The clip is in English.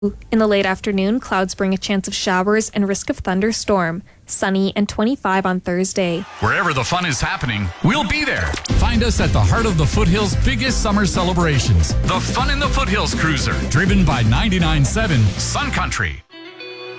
In the late afternoon, clouds bring a chance of showers and risk of thunderstorm. Sunny and 25 on Thursday. Wherever the fun is happening, we'll be there. Find us at the heart of the Foothills' biggest summer celebrations. The Fun in the Foothills Cruiser, driven by 99.7 Sun Country.